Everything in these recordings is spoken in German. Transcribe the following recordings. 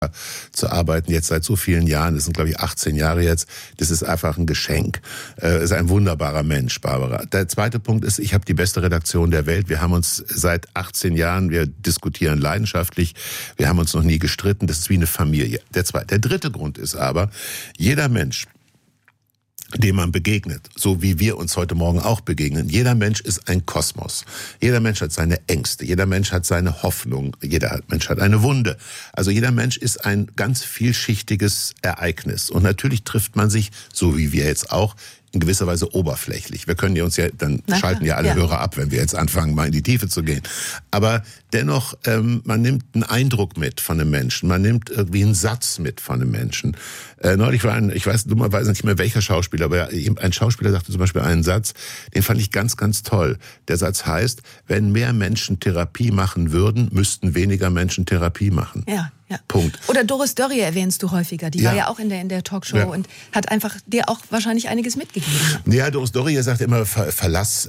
zu arbeiten, jetzt seit so vielen Jahren, das sind glaube ich 18 Jahre jetzt, das ist einfach ein Geschenk. Ist ein wunderbarer Mensch, Barbara. Der zweite Punkt ist, ich habe die beste Redaktion der Welt. Wir haben uns seit 18 Jahren, wir diskutieren leidenschaftlich, wir haben uns noch nie gestritten, das ist wie eine Familie. Der dritte Grund ist aber, jeder Mensch, dem man begegnet, so wie wir uns heute Morgen auch begegnen. Jeder Mensch ist ein Kosmos. Jeder Mensch hat seine Ängste, jeder Mensch hat seine Hoffnung, jeder Mensch hat eine Wunde. Also jeder Mensch ist ein ganz vielschichtiges Ereignis. Und natürlich trifft man sich, so wie wir jetzt auch, in gewisser Weise oberflächlich. Wir können ja uns schalten ja alle Hörer ab, wenn wir jetzt anfangen, mal in die Tiefe zu gehen. Aber dennoch, man nimmt einen Eindruck mit von einem Menschen, man nimmt irgendwie einen Satz mit von einem Menschen. Neulich war ich weiß dummerweise nicht mehr welcher Schauspieler, aber ein Schauspieler sagte zum Beispiel einen Satz, den fand ich ganz, ganz toll. Der Satz heißt, wenn mehr Menschen Therapie machen würden, müssten weniger Menschen Therapie machen. Ja. Punkt. Oder Doris Dörrie erwähnst du häufiger. Die war ja auch in der Talkshow und hat einfach dir auch wahrscheinlich einiges mitgegeben. Ja, Doris Dörrie sagt immer, verlass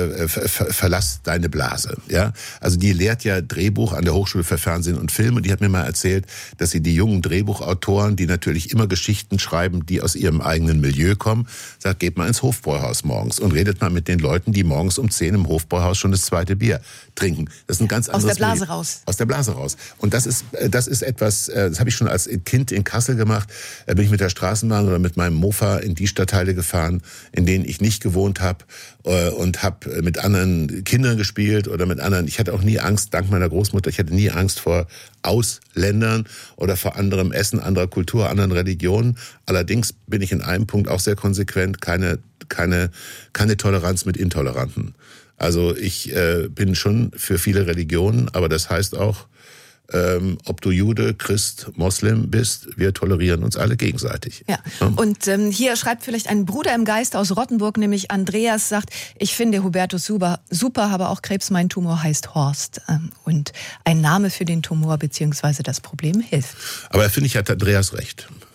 deine Blase. Ja, also die lehrt ja Drehbuch an der Hochschule für Fernsehen und Film und die hat mir mal erzählt, dass sie die jungen Drehbuchautoren, die natürlich immer Geschichten schreiben, die aus ihrem eigenen Milieu kommen, sagt, geht mal ins Hofbräuhaus morgens und redet mal mit den Leuten, die morgens um 10 im Hofbräuhaus schon das zweite Bier trinken. Das ist ein ganz anderes Aus der Blase raus. Aus der Blase raus. Und das ist etwas, das habe ich schon als Kind in Kassel gemacht. Da bin ich mit der Straßenbahn oder mit meinem Mofa in die Stadtteile gefahren, in denen ich nicht gewohnt habe und habe mit anderen Kindern gespielt oder mit anderen. Ich hatte auch nie Angst, dank meiner Großmutter, ich hatte nie Angst vor Ausländern oder vor anderem Essen, anderer Kultur, anderen Religionen. Allerdings bin ich in einem Punkt auch sehr konsequent, keine Toleranz mit Intoleranten. Also ich bin schon für viele Religionen, aber das heißt auch, ob du Jude, Christ, Moslem bist, wir tolerieren uns alle gegenseitig. Ja. Und hier schreibt vielleicht ein Bruder im Geiste aus Rottenburg, nämlich Andreas, sagt, ich finde Hubertus super, habe auch Krebs, mein Tumor heißt Horst. Und ein Name für den Tumor bzw. das Problem hilft. Aber finde ich, hat Andreas recht.